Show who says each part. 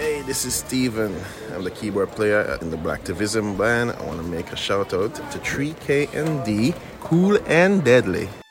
Speaker 1: Hey, this is Steven. I'm the keyboard player in the Blacktivism band. I want to make a shout out to 3KND, Cool and Deadly.